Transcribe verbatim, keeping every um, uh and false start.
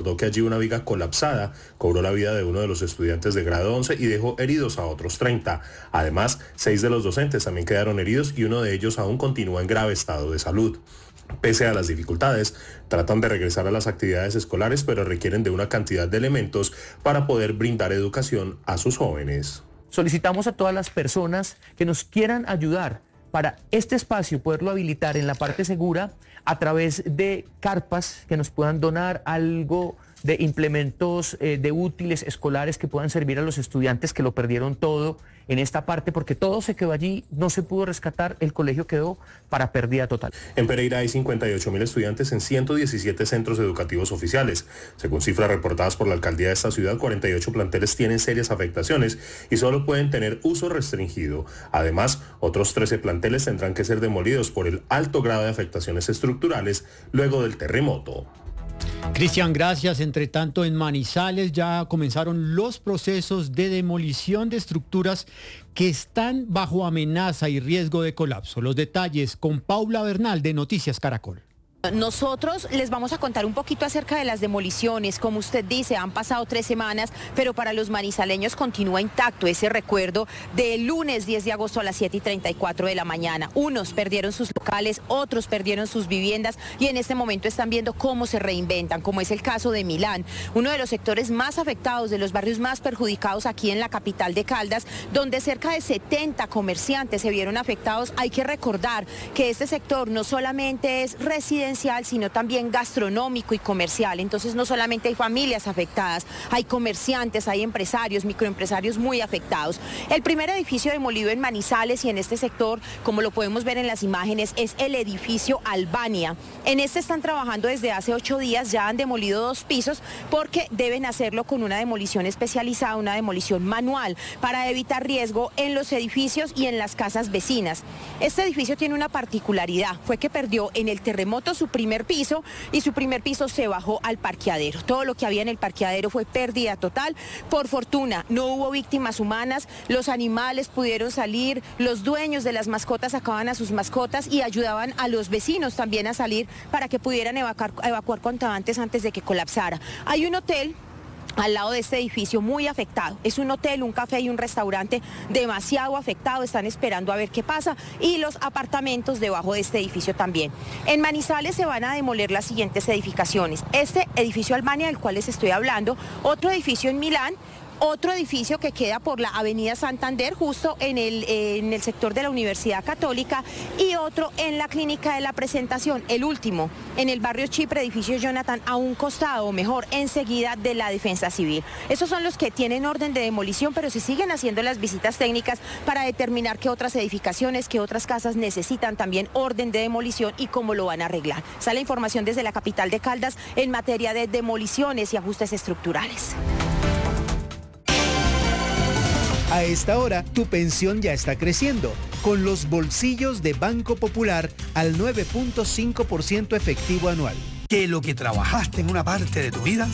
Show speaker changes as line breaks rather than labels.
recordó que allí una viga colapsada cobró la vida de uno de los estudiantes de grado once y dejó heridos a otros treinta. Además, seis de los docentes también quedaron heridos y uno de ellos aún continúa en grave estado de salud. Pese a las dificultades, tratan de regresar a las actividades escolares, pero requieren de una cantidad de elementos para poder brindar educación a sus jóvenes.
Solicitamos a todas las personas que nos quieran ayudar para este espacio poderlo habilitar en la parte segura a través de carpas que nos puedan donar algo de implementos eh, de útiles escolares que puedan servir a los estudiantes que lo perdieron todo en esta parte, porque todo se quedó allí, no se pudo rescatar, el colegio quedó para pérdida total.
En Pereira hay cincuenta y ocho mil estudiantes en ciento diecisiete centros educativos oficiales. Según cifras reportadas por la alcaldía de esta ciudad, cuarenta y ocho planteles tienen serias afectaciones y solo pueden tener uso restringido. Además, otros trece planteles tendrán que ser demolidos por el alto grado de afectaciones estructurales luego del terremoto.
Cristian, gracias. Entre tanto, en Manizales ya comenzaron los procesos de demolición de estructuras que están bajo amenaza y riesgo de colapso. Los detalles con Paula Bernal de Noticias Caracol.
Nosotros les vamos a contar un poquito acerca de las demoliciones. Como usted dice, han pasado tres semanas, pero para los manizaleños continúa intacto ese recuerdo del lunes diez de agosto a las siete y treinta y cuatro de la mañana. Unos perdieron sus locales, otros perdieron sus viviendas y en este momento están viendo cómo se reinventan, como es el caso de Milán, uno de los sectores más afectados, de los barrios más perjudicados aquí en la capital de Caldas, donde cerca de setenta comerciantes se vieron afectados. Hay que recordar que este sector no solamente es residencial, sino también gastronómico y comercial. Entonces no solamente hay familias afectadas, hay comerciantes, hay empresarios, microempresarios muy afectados. El primer edificio demolido en Manizales y en este sector, como lo podemos ver en las imágenes, es el edificio Albania. En este están trabajando desde hace ocho días, ya han demolido dos pisos porque deben hacerlo con una demolición especializada, una demolición manual, para evitar riesgo en los edificios y en las casas vecinas. Este edificio tiene una particularidad, fue que perdió en el terremoto su primer piso y su primer piso se bajó al parqueadero. Todo lo que había en el parqueadero fue pérdida total. Por fortuna no hubo víctimas humanas, los animales pudieron salir, los dueños de las mascotas sacaban a sus mascotas y ayudaban a los vecinos también a salir para que pudieran evacuar, evacuar cuanto antes antes de que colapsara. Hay un hotel al lado de este edificio muy afectado. Es un hotel, un café y un restaurante demasiado afectado, están esperando a ver qué pasa, y los apartamentos debajo de este edificio también. En Manizales se van a demoler las siguientes edificaciones. Este edificio Albania, del cual les estoy hablando, otro edificio en Milán, otro edificio que queda por la avenida Santander, justo en el, eh, en el sector de la Universidad Católica, y otro en la Clínica de la Presentación, el último, en el barrio Chipre, edificio Jonathan, a un costado, o mejor, enseguida de la Defensa Civil. Esos son los que tienen orden de demolición, pero se siguen haciendo las visitas técnicas para determinar qué otras edificaciones, qué otras casas necesitan también orden de demolición y cómo lo van a arreglar. Sale información desde la capital de Caldas en materia de demoliciones y ajustes estructurales.
A esta hora, tu pensión ya está creciendo, con los bolsillos de Banco Popular al nueve punto cinco por ciento efectivo anual.
Que lo que trabajaste en una parte de tu vida